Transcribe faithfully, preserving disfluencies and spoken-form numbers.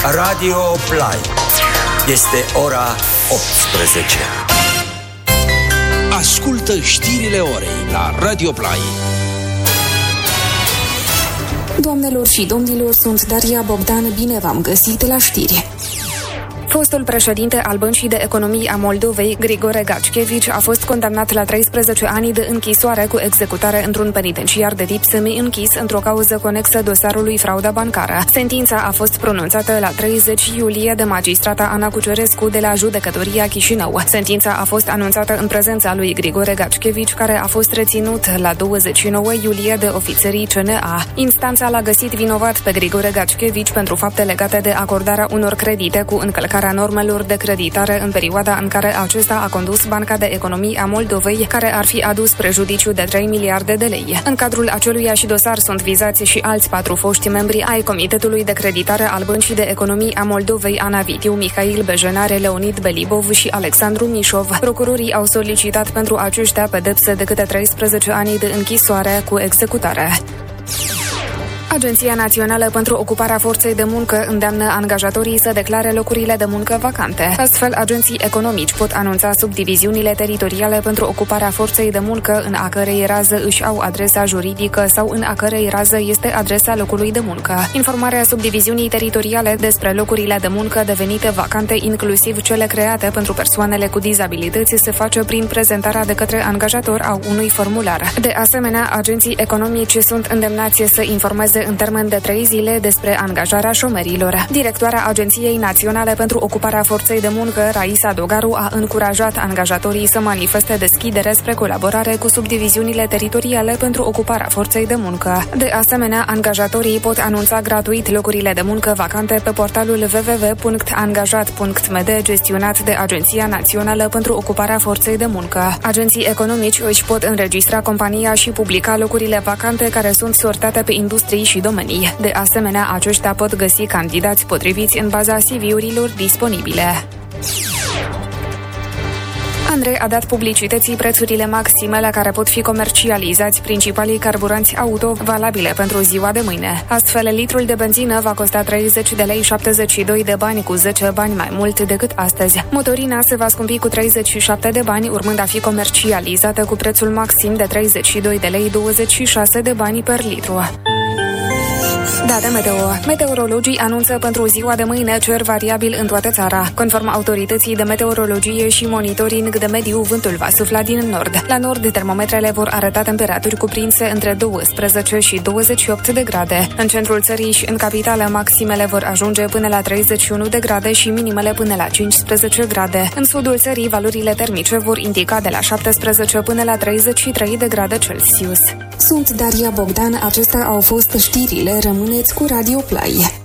Radio Play. Este ora optsprezece. Ascultă știrile orei la Radio Play. Doamnelor și domnilor, sunt Daria Bogdan, bine v-am găsit la știri. Fostul președinte al Băncii de Economii a Moldovei, Grigore Gaczkiewicz, a fost condamnat la treisprezece ani de închisoare cu executare într-un penitenciar de tip semi-închis într-o cauză conexă dosarului frauda bancară. Sentința a fost pronunțată la treizeci iulie de magistrata Ana Cucerescu de la Judecătoria Chișinău. Sentința a fost anunțată în prezența lui Grigore Gaczkiewicz, care a fost reținut la douăzeci și nouă iulie de ofițerii C N A. Instanța l-a găsit vinovat pe Grigore Gaczkiewicz pentru fapte legate de acordarea unor credite cu încălcarea normelor de creditare în perioada în care acesta a condus Banca de Economii a Moldovei, care ar fi adus prejudiciu de trei miliarde de lei. În cadrul aceluiași dosar sunt vizați și alți patru foști membri ai Comitetului de Creditare al Băncii de Economii a Moldovei, Ana Vitiu, Mihail Bejenare, Leonid Belibov și Alexandru Mișov. Procurorii au solicitat pentru aceștia pedepse de câte treisprezece ani de închisoare cu executare. Agenția Națională pentru Ocuparea Forței de Muncă îndeamnă angajatorii să declare locurile de muncă vacante. Astfel, agenții economici pot anunța subdiviziunile teritoriale pentru ocuparea forței de muncă în a cărei rază își au adresa juridică sau în a cărei rază este adresa locului de muncă. Informarea subdiviziunii teritoriale despre locurile de muncă devenite vacante, inclusiv cele create pentru persoanele cu dizabilități, se face prin prezentarea de către angajator a unui formular. De asemenea, agenții economici sunt îndemnați să informeze în termen de trei zile despre angajarea șomerilor. Directoarea Agenției Naționale pentru Ocuparea Forței de Muncă, Raisa Dogaru, a încurajat angajatorii să manifeste deschidere spre colaborare cu subdiviziunile teritoriale pentru ocuparea forței de muncă. De asemenea, angajatorii pot anunța gratuit locurile de muncă vacante pe portalul w w w punct angajat punct m d gestionat de Agenția Națională pentru Ocuparea Forței de Muncă. Agenții economici își pot înregistra compania și publica locurile vacante care sunt sortate pe industrii și domenii. De asemenea, aceștia pot găsi candidați potriviți în baza C V-urilor disponibile. Andrei a dat publicității prețurile maxime la care pot fi comercializați principalii carburanți auto valabile pentru ziua de mâine. Astfel, litrul de benzină va costa treizeci de lei șaptezeci și doi de bani, cu zece bani mai mult decât astăzi. Motorina se va scumpi cu treizeci și șapte de bani, urmând a fi comercializată cu prețul maxim de treizeci și doi de lei douăzeci și șase de bani per litru. Date meteo. Meteorologii anunță pentru ziua de mâine cer variabil în toată țara. Conform autorității de meteorologie și monitoring de mediu, vântul va sufla din nord. La nord, termometrele vor arăta temperaturi cuprinse între douăsprezece și douăzeci și opt de grade. În centrul țării și în capitală, maximele vor ajunge până la treizeci și unu de grade și minimele până la cincisprezece grade. În sudul țării, valorile termice vor indica de la șaptesprezece până la treizeci și trei de grade Celsius. Sunt Daria Bogdan, acestea au fost știrile, rămâneți cu Radio Play.